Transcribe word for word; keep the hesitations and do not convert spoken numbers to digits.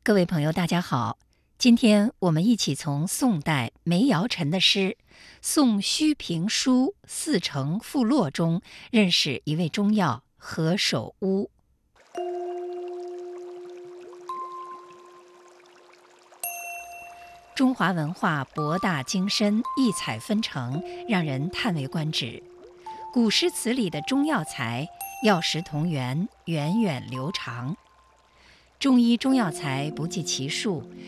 各位朋友，大家好。今天我们一起从宋代梅尧臣的诗《宋虚评书四乘附落》中认识一位中药何首乌。中华文化博大精深，异彩纷呈，让人叹为观止。古诗词里的中药材，药食同源，源远流长。中医中药材不计其数，